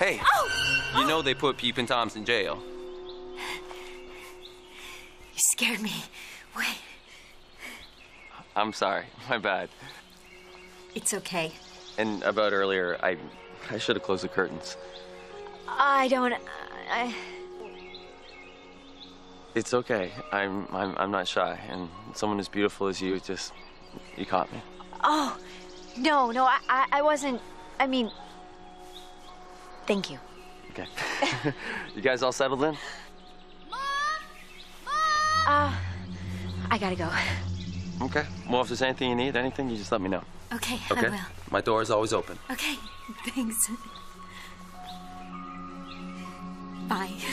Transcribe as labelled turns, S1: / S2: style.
S1: Hey, you know they put Peepin' Toms in jail.
S2: You scared me. Wait.
S1: I'm sorry. My bad.
S2: It's okay.
S1: And about earlier, I should have closed the curtains.
S2: I don't...
S1: It's okay. I'm not shy, and someone as beautiful as you you caught me.
S2: Oh, no, I wasn't... I mean... Thank you.
S1: Okay. You guys all settled in?
S2: I gotta go.
S1: Okay. Well, if there's anything you need, anything, you just let me know.
S2: Okay,
S1: Okay?
S2: I will.
S1: My door is always open.
S2: Okay, thanks. Bye.